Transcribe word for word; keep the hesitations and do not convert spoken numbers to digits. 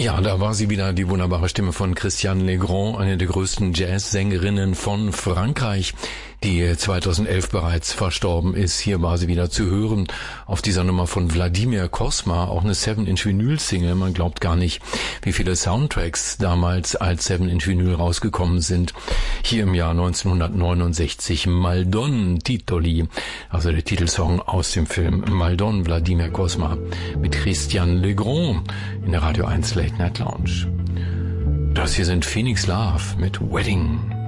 Ja, da war sie wieder, die wunderbare Stimme von Christiane Legrand, eine der größten Jazzsängerinnen von Frankreich, die zweitausendelf bereits verstorben ist. Hier war sie wieder zu hören auf dieser Nummer von Wladimir Kosma, auch eine seven inch Vinyl-Single. Man glaubt gar nicht, wie viele Soundtracks damals als seven inch Vinyl rausgekommen sind. Hier im Jahr neunzehnhundertneunundsechzig Maldon Titoli, also der Titelsong aus dem Film Maldon, Wladimir Kosma mit Christiane Legrand in der Radio eins Late Night Lounge. Das hier sind Phoenix Love mit Wedding.